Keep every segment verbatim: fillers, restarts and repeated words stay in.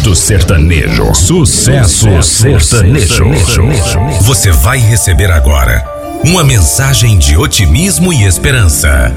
Sucesso sertanejo. Sucesso sertanejo. Você vai receber agora uma mensagem de otimismo e esperança.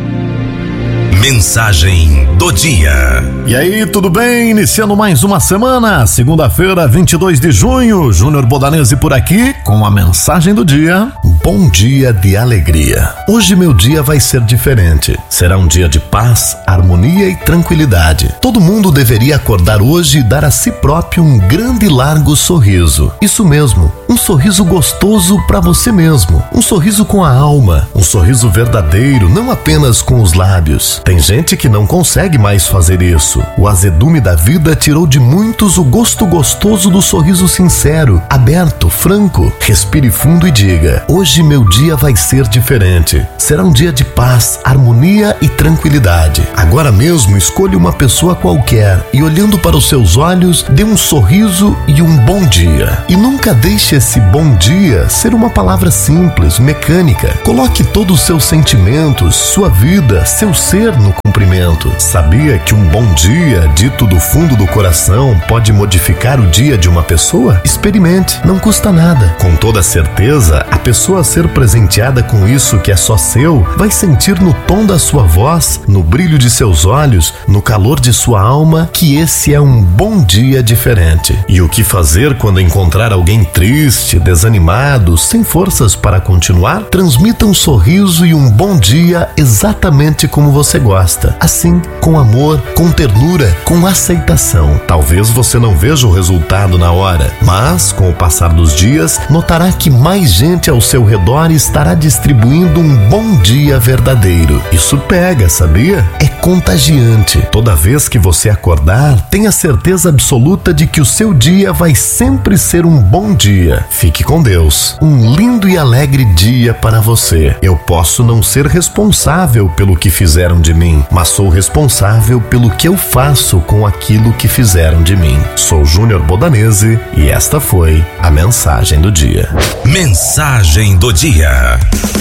Mensagem do dia. E aí, tudo bem? Iniciando mais uma semana, segunda-feira, vinte e dois de junho, Júnior Bodanese por aqui com a mensagem do dia. Bom dia de alegria. Hoje meu dia vai ser diferente. Será um dia de paz, harmonia e tranquilidade. Todo mundo deveria acordar hoje e dar a si próprio um grande e largo sorriso. Isso mesmo, um sorriso gostoso para você mesmo. Um sorriso com a alma, um sorriso verdadeiro, não apenas com os lábios. Tem gente que não consegue mais fazer isso. O azedume da vida tirou de muitos o gosto gostoso do sorriso sincero, aberto, franco. Respire fundo e diga: hoje meu dia vai ser diferente. Será um dia de paz, harmonia e tranquilidade. Agora mesmo escolha uma pessoa qualquer e, olhando para os seus olhos, dê um sorriso e um bom dia. E nunca deixe esse bom dia ser uma palavra simples, mecânica. Coloque todos os seus sentimentos, sua vida, seu ser no cumprimento. Sabia que um bom dia, dito do fundo do coração, pode modificar o dia de uma pessoa? Experimente, não custa nada. Com toda certeza, a pessoa a ser presenteada com isso que é só seu, vai sentir no tom da sua voz, no brilho de seus olhos, no calor de sua alma, que esse é um bom dia diferente. E o que fazer quando encontrar alguém triste, desanimado, sem forças para continuar? Transmita um sorriso e um bom dia exatamente como você gosta. Assim, com amor, com ternura, com aceitação. Talvez você não veja o resultado na hora, mas com o passar dos dias, notará que mais gente ao seu redor estará distribuindo um bom dia verdadeiro. Isso pega, sabia? É contagiante. Toda vez que você acordar, tenha certeza absoluta de que o seu dia vai sempre ser um bom dia. Fique com Deus. Um lindo e alegre dia para você. Eu posso não ser responsável pelo que fizeram de mim, mas sou responsável pelo que eu faço com aquilo que fizeram de mim. Sou Júnior Bodanese e esta foi a mensagem do dia. Mensagem do dia.